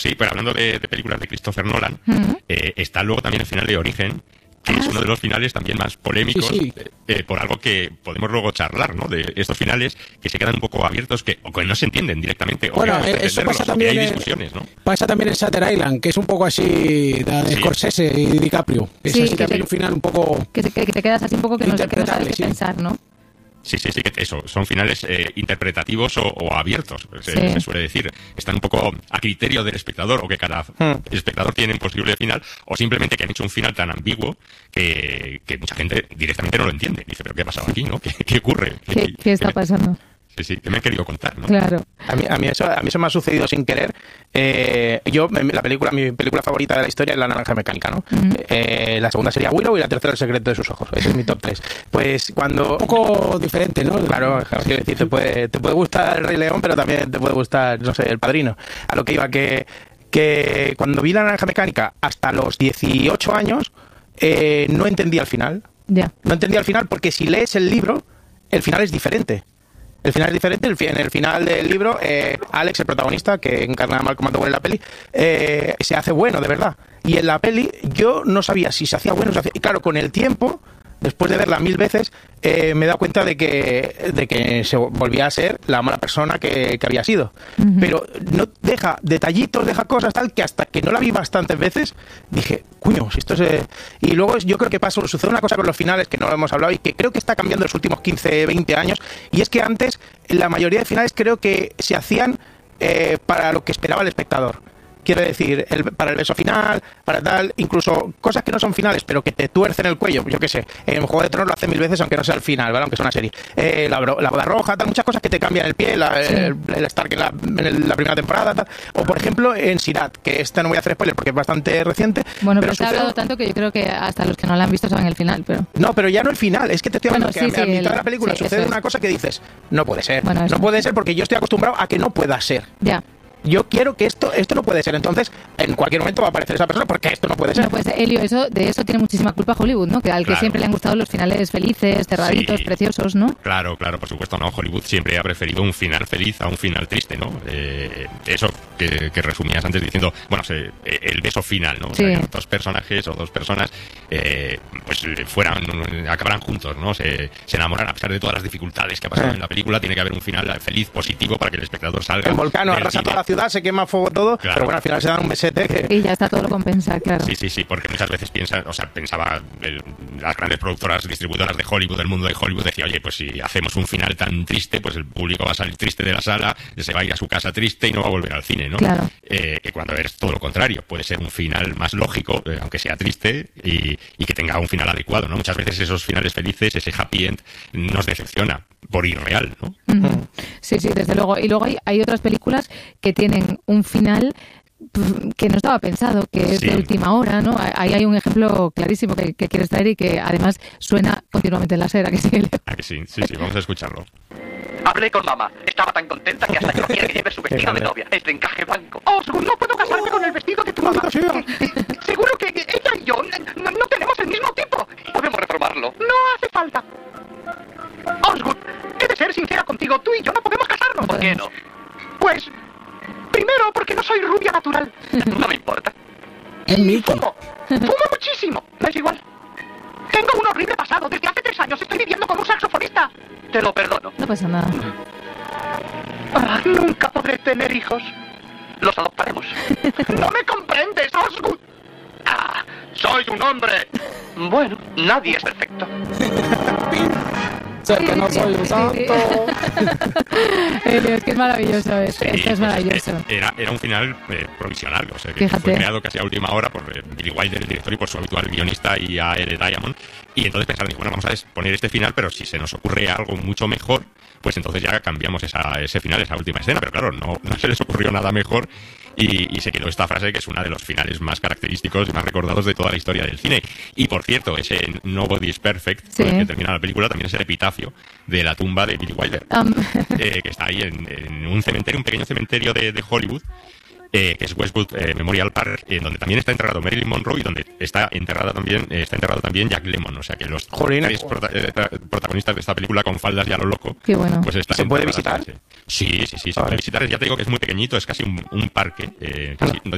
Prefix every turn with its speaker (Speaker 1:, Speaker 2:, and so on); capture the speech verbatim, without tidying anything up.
Speaker 1: Sí, pero hablando de, de películas de Christopher Nolan,
Speaker 2: Uh-huh.
Speaker 1: eh, está luego también el final de Origen, que ah, es uno de los finales también más polémicos,
Speaker 3: sí, sí.
Speaker 1: Eh, por algo que podemos luego charlar, ¿no? De estos finales que se quedan un poco abiertos, que o que no se entienden directamente, o
Speaker 3: bueno,
Speaker 1: que
Speaker 3: eso pasa también,
Speaker 1: hay discusiones, ¿no?
Speaker 3: Pasa también en Shutter Island, que es un poco así de, de sí. Scorsese y DiCaprio. Es
Speaker 2: sí,
Speaker 3: así también te, un final un poco...
Speaker 2: Que te, que te quedas así un poco que no, que no sabes qué sí. pensar, ¿no?
Speaker 1: Sí, sí, sí, que eso, son finales eh, interpretativos o, o abiertos, se,
Speaker 2: sí.
Speaker 1: se suele decir. Están un poco a criterio del espectador, o que cada hmm. espectador tiene un posible final, o simplemente que han hecho un final tan ambiguo que, que mucha gente directamente no lo entiende. Dice, ¿pero qué ha pasado aquí, no? ¿Qué, qué ocurre?
Speaker 2: ¿Qué,
Speaker 1: ¿Qué,
Speaker 2: qué está pasando?
Speaker 1: Sí, sí, que me han querido contar, ¿no?
Speaker 2: Claro.
Speaker 4: A mí, a mí, eso, a mí eso me ha sucedido sin querer. Eh, yo, la película, mi película favorita de la historia es La Naranja Mecánica, ¿no? Uh-huh. Eh, la segunda sería Willow y la tercera El secreto de sus ojos. Ese es mi top tres. Pues cuando...
Speaker 3: Un poco diferente, ¿no?
Speaker 4: Claro, quiero decir, te puede, te puede gustar El Rey León, pero también te puede gustar, no sé, El Padrino. A lo que iba, que, que cuando vi La Naranja Mecánica hasta los dieciocho años, eh, no entendía el final.
Speaker 2: Ya. Yeah.
Speaker 4: No entendía el final porque si lees el libro, el final es diferente. El final es diferente. En el final del libro, eh, Alex, el protagonista, que encarna a Malcolm McDowell en la peli, eh, se hace bueno, de verdad. Y en la peli yo no sabía si se hacía bueno o se hacía... Y claro, con el tiempo, después de verla mil veces, eh, me he dado cuenta de que, de que se volvía a ser la mala persona que, que había sido. Uh-huh. Pero no deja detallitos, deja cosas tal, que hasta que no la vi bastantes veces, dije, cuño, si esto es... Eh... Y luego yo creo que pasó, sucede una cosa con los finales que no lo hemos hablado y que creo que está cambiando en los últimos quince, veinte años, y es que antes la mayoría de finales creo que se hacían eh, para lo que esperaba el espectador. Quiero decir, el, para el beso final, para tal, incluso cosas que no son finales, pero que te tuercen el cuello, yo qué sé. En Juego de Tronos lo hace mil veces, aunque no sea el final, ¿vale? Aunque sea una serie. Eh, la, la boda roja, tal, muchas cosas que te cambian el pie, la, sí. el, el Stark en la, en el, la primera temporada, tal. O por ejemplo, en Sirat, que esta no voy a hacer spoiler porque es bastante reciente.
Speaker 2: Bueno,
Speaker 4: pero
Speaker 2: pero se ha hablado tanto que yo creo que hasta los que no la han visto saben el final, pero...
Speaker 4: No, pero ya no el final, es que te estoy hablando bueno,
Speaker 2: sí,
Speaker 4: que a,
Speaker 2: sí,
Speaker 4: a mitad
Speaker 2: el,
Speaker 4: de la película
Speaker 2: sí,
Speaker 4: sucede
Speaker 2: es.
Speaker 4: una cosa que dices, no puede ser,
Speaker 2: bueno,
Speaker 4: no puede ser porque yo estoy acostumbrado a que no pueda ser.
Speaker 2: Ya.
Speaker 4: Yo quiero que esto esto no puede ser. Entonces, en cualquier momento va a aparecer esa persona porque esto no puede ser.
Speaker 2: No, pues Elio, eso, de eso tiene muchísima culpa Hollywood, ¿no? Que al
Speaker 1: claro.
Speaker 2: que siempre le han gustado los finales felices, cerraditos, sí. preciosos, ¿no?
Speaker 1: Claro, claro, por supuesto, no. Hollywood siempre ha preferido un final feliz a un final triste, ¿no? Eh, eso que, que resumías antes diciendo, bueno, se, el beso final, ¿no?
Speaker 2: Sí.
Speaker 1: O sea, que dos personajes o dos personas eh, pues fueran, acabaran juntos, ¿no? Se, se enamoran a pesar de todas las dificultades que ha pasado eh. en la película. Tiene que haber un final feliz, positivo, para que el espectador salga.
Speaker 4: El volcán arrasa toda la ciudad, se quema fuego todo, claro. Pero bueno, al final se dan un besete que...
Speaker 2: Y ya está, todo lo compensa, claro.
Speaker 1: Sí, sí, sí, porque muchas veces piensan, o sea, pensaba el, las grandes productoras, distribuidoras de Hollywood, del mundo de Hollywood, decía, oye, pues si hacemos un final tan triste, pues el público va a salir triste de la sala, se va a ir a su casa triste y no va a volver al cine, ¿no?
Speaker 2: Claro.
Speaker 1: Eh, que cuando es todo lo contrario, puede ser un final más lógico, eh, aunque sea triste, y, y que tenga un final adecuado, ¿no? Muchas veces esos finales felices, ese happy end, nos decepciona por irreal, ¿no?
Speaker 2: Mm-hmm. Sí, sí, desde luego. Y luego hay, hay otras películas que tienen un final que no estaba pensado, que es sí. de última hora, ¿no? Ahí hay un ejemplo clarísimo que, que quieres traer y que además suena continuamente en la serie, ¿a que sí?
Speaker 1: ¿A que sí? Sí, sí, vamos a escucharlo.
Speaker 5: Hablé con mamá. Estaba tan contenta que hasta que no quiere que lleve su vestido de novia. Es de encaje blanco. Osgood, no puedo casarme con el vestido de tu mamá. Seguro que ella y yo no, no tenemos el mismo tipo. Podemos reformarlo. No hace falta. Osgood, he de ser sincera contigo. Tú y yo no podemos casarnos. ¿Por qué no? Pues... primero, porque no soy rubia natural. No me importa. Y fumo. Fumo muchísimo. No es igual. Tengo un horrible pasado. Desde hace tres años estoy viviendo con un saxofonista. Te lo perdono.
Speaker 2: No pasa nada.
Speaker 5: Ah, nunca podré tener hijos. Los adoptaremos. No me comprendes, Osgood. Ah, soy un hombre. Bueno, nadie es perfecto.
Speaker 3: Sé que no soy un santo.
Speaker 2: Es que es maravilloso, es,
Speaker 1: sí,
Speaker 2: esto es maravilloso.
Speaker 1: Pues, era, era un final eh, provisional, o sea, que
Speaker 2: Fíjate.
Speaker 1: fue creado casi a última hora por eh, Billy Wilder, el director, y por su habitual guionista y a R. Diamond. Y entonces pensaron, bueno, vamos a poner este final, pero si se nos ocurre algo mucho mejor, pues entonces ya cambiamos esa, ese final, esa última escena. Pero claro, no, no se les ocurrió nada mejor. Y, y se quedó esta frase que es uno de los finales más característicos y más recordados de toda la historia del cine. Y por cierto, ese Nobody is Perfect,
Speaker 2: sí.
Speaker 1: con el que termina la película, también es el epitafio de la tumba de Billy Wilder, um. eh, que está ahí en, en un cementerio, un pequeño cementerio de, de Hollywood, eh, que es Westwood eh, Memorial Park, en donde también está enterrado Marilyn Monroe y donde está enterrada también eh, está enterrado también Jack Lemmon. O sea que los
Speaker 4: Jolín,
Speaker 1: tres prota eh, protagonistas de esta película con faldas ya a lo loco.
Speaker 2: Qué bueno.
Speaker 1: Pues
Speaker 4: ¿Se puede visitar?
Speaker 1: Sí, sí, sí, se puede visitar. Ya te digo que es muy pequeñito, es casi un, un parque, eh, casi, no